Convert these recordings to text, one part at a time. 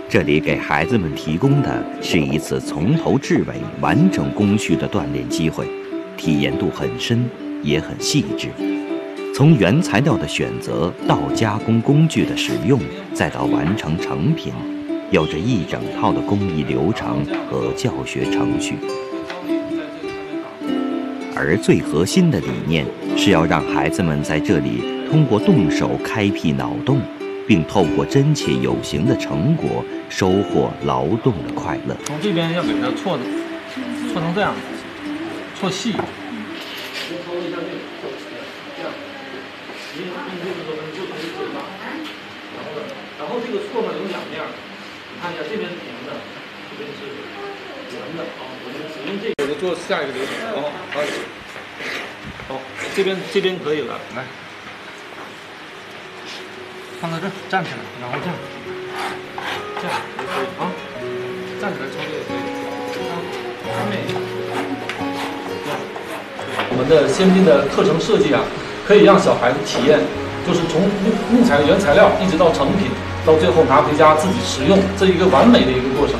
这里给孩子们提供的是一次从头至尾完整工序的锻炼机会，体验度很深，也很细致。从原材料的选择到加工工具的使用，再到完成成品，有着一整套的工艺流程和教学程序。而最核心的理念是要让孩子们在这里通过动手开辟脑洞，并透过真切有形的成果收获劳动的快乐。 从这边要给它搓成这样，搓细。然后这个搓呢有两面，你看一下，这边是平的，这边是圆的啊。我们使用这个，我就做下一个流程。好，这边可以了，来。放到这儿，站起来，然后这样也可以啊，站起来操作也可以。我们的先进的课程设计啊，可以让小孩子体验，就是从木材的原材料一直到成品，到最后拿回家自己食用，这一个完美的一个过程。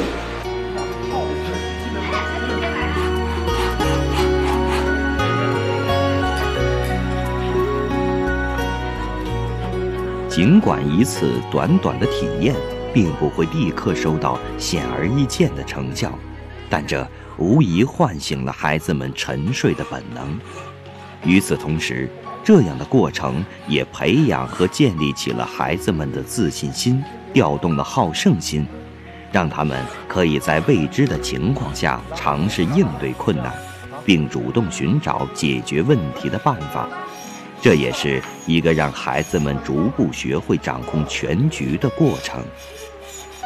尽管一次短短的体验并不会立刻收到显而易见的成效，但这无疑唤醒了孩子们沉睡的本能。与此同时，这样的过程也培养和建立起了孩子们的自信心，调动了好胜心，让他们可以在未知的情况下尝试应对困难，并主动寻找解决问题的办法。这也是一个让孩子们逐步学会掌控全局的过程。